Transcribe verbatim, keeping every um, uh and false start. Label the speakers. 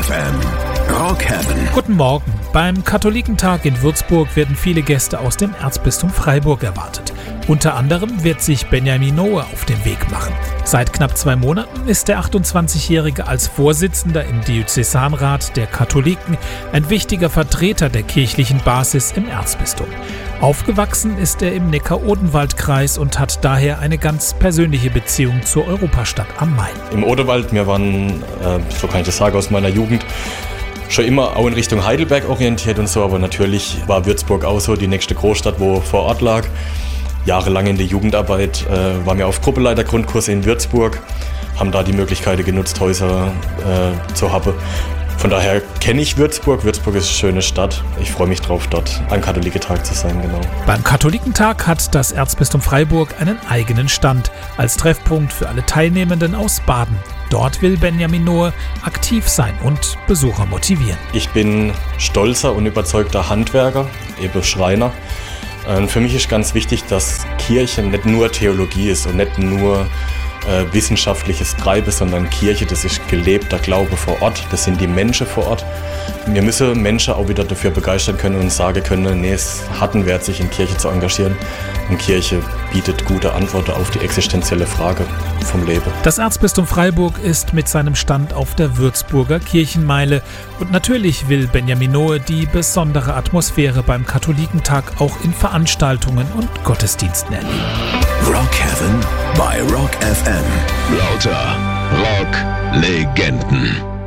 Speaker 1: F M. Rock Heaven.
Speaker 2: Guten Morgen. Beim Katholikentag in Würzburg werden viele Gäste aus dem Erzbistum Freiburg erwartet. Unter anderem wird sich Benjamin Noe auf den Weg machen. Seit knapp zwei Monaten ist der achtundzwanzigjährige als Vorsitzender im Diözesanrat der Katholiken ein wichtiger Vertreter der kirchlichen Basis im Erzbistum. Aufgewachsen ist er im Neckar-Odenwald-Kreis und hat daher eine ganz persönliche Beziehung zur Europastadt am Main.
Speaker 3: Im Odenwald, wir waren, äh, so kann ich das sagen, aus meiner Jugend, schon immer auch in Richtung Heidelberg orientiert und so, aber natürlich war Würzburg auch so die nächste Großstadt, wo vor Ort lag. Jahrelang in der Jugendarbeit äh, waren wir auf Gruppeleitergrundkurse in Würzburg, haben da die Möglichkeit genutzt, Häuser äh, zu haben. Von daher kenne ich Würzburg. Würzburg ist eine schöne Stadt. Ich freue mich drauf, dort am Katholikentag zu sein. Genau.
Speaker 2: Beim Katholikentag hat das Erzbistum Freiburg einen eigenen Stand als Treffpunkt für alle Teilnehmenden aus Baden. Dort will Benjamin Noe aktiv sein und Besucher motivieren.
Speaker 3: Ich bin stolzer und überzeugter Handwerker, eben Schreiner. Und für mich ist ganz wichtig, dass Kirche nicht nur Theologie ist und nicht nur äh, wissenschaftliches Treiben, sondern Kirche, das ist gelebter Glaube vor Ort, das sind die Menschen vor Ort. Wir müssen Menschen auch wieder dafür begeistern können und sagen können, nee, es hat einen Wert, sich in Kirche zu engagieren. Und Kirche bietet gute Antworten auf die existenzielle Frage vom Leben.
Speaker 2: Das Erzbistum Freiburg ist mit seinem Stand auf der Würzburger Kirchenmeile. Und natürlich will Benjamin Noe die besondere Atmosphäre beim Katholikentag auch in Veranstaltungen und Gottesdiensten erleben.
Speaker 1: Rock Heaven bei Rock F M.
Speaker 4: Lauter Rock-Legenden.